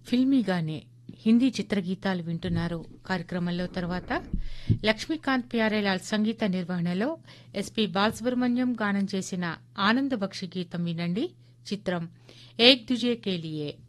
ఫిల్మీగానే హిందీ చిత్రగీతాలు వింటున్నారు. కార్యక్రమంలో తర్వాత లక్ష్మీకాంత్ ప్యారేలాల్ సంగీత నిర్వహణలో ఎస్పి బాలసుబ్రహ్మణ్యం గానం చేసిన ఆనందబక్షి గీతం వినండి. చిత్రం ఏక్ దుజే కే లియే.